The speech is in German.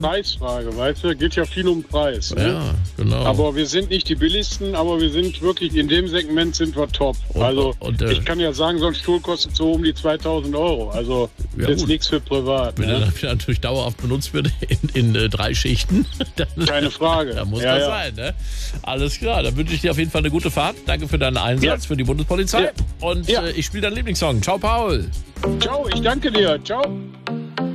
Preisfrage, weißt du? Geht ja viel um Preis. Ne? Ja, genau. Aber wir sind nicht die billigsten, aber wir sind wirklich, in dem Segment sind wir top. Ich kann ja sagen, so ein Stuhl kostet so um die 2.000 Euro. Also Ja, jetzt gut. nichts für privat. Wenn Ne? er natürlich dauerhaft benutzt wird in 3 Schichten, dann, Keine Frage. dann muss Ja, das ja. sein. Ne? Alles klar, dann wünsche ich dir auf jeden Fall eine gute Fahrt. Danke für deinen Einsatz für die Bundespolizei. Ja. Und Ja. ich spiele deinen Lieblingssong. Ciao, Paul. Ciao, ich danke dir. Ciao.